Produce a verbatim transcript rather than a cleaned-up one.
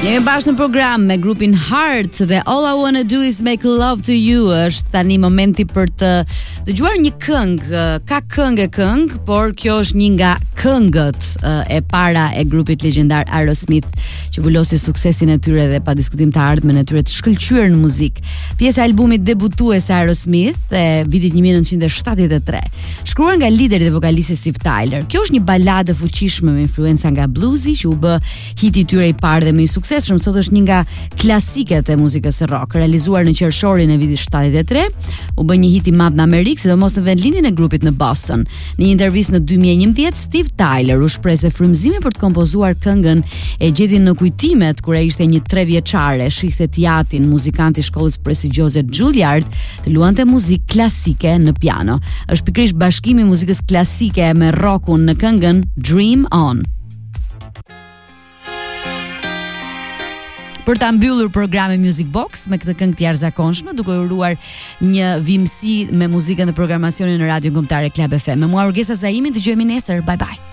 Jemi bashkë në program me grupin Heart dhe All I Wanna Do Is Make Love To You. Është tani momenti për të dëgjuar një këngë. Ka këngë e këngë, por kjo është një nga këngët e para e grupit legjendar Aerosmith, që vulosi suksesin e tyre dhe pa diskutim të ardhmen e tyre të shkëlqyer në muzikë. Pjesa e albumit debutues e Aerosmith e vitit nineteen seventy-three, shkruar nga lideri dhe vokalisti Steve Tyler. Kjo është një baladë fuqishme me influenca nga bluesi që u bë hiti i tyre i parë dhe më i suksesshëm. Sot është një nga klasiket e muzikës rock, realizuar në qershorin e vitit seventy-three, u bë një hit i madh në Amerikë, sidomos në vendlindjen e grupit në Boston. Në një intervistë në twenty nineteen, Steve Tyler u shpreh se frymëzimi për të kompozuar këngën e gjeti në kujtimet kur ai ishte një tre vjeçare, shihte Tiatin, muzikanti i shkollës prestigjioze Juilliard, të luante muzikë klasike në piano. Është pikërisht bashkimi i muzikës klasike me rockun në këngën Dream On. Për ta mbyllur programin Music Box me këtë këngë të jashtëzakonshme, duke uruar një vimësi me muzikën dhe programacionin në Radio Kombëtare Club F M. Me mua Urgesa Zaimi, dëgjojmë nesër. Bye bye.